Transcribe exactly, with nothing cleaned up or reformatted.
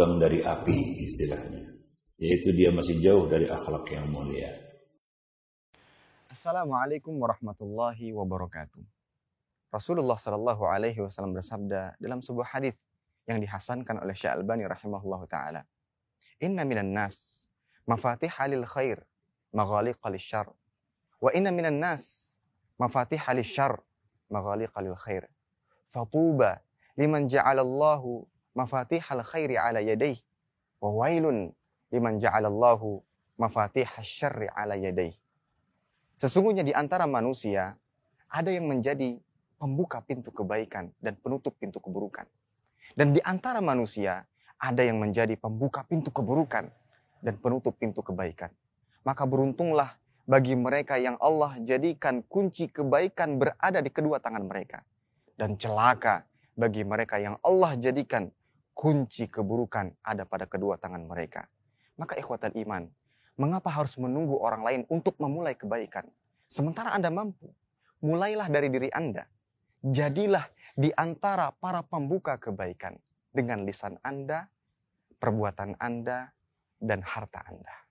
berlubang dari api istilahnya. Yaitu dia masih jauh dari akhlak yang mulia. Assalamualaikum warahmatullahi wabarakatuh. Rasulullah Shallallahu Alaihi Wasallam bersabda dalam sebuah hadis yang dihasankan oleh Syekh Albani rahimahullahu taala. Inna minan nas mafatihha lil khair maghaliqa lisyarr wa inna minan nas mafatihha lisyarr maghaliqa lil khair. Fatuba liman ja'alallahu mafatihal khairi ala yadayhi wa wailun liman ja'alallahu mafatihal syarri ala yadayhi. Sesungguhnya di antara manusia ada yang menjadi pembuka pintu kebaikan dan penutup pintu keburukan. Dan di antara manusia ada yang menjadi pembuka pintu keburukan dan penutup pintu kebaikan. Maka beruntunglah bagi mereka yang Allah jadikan kunci kebaikan berada di kedua tangan mereka. Dan celaka bagi mereka yang Allah jadikan kunci keburukan ada pada kedua tangan mereka. Maka ikhwatal iman, mengapa harus menunggu orang lain untuk memulai kebaikan? Sementara Anda mampu, mulailah dari diri Anda. Jadilah di antara para pembuka kebaikan dengan lisan Anda, perbuatan Anda, dan harta Anda.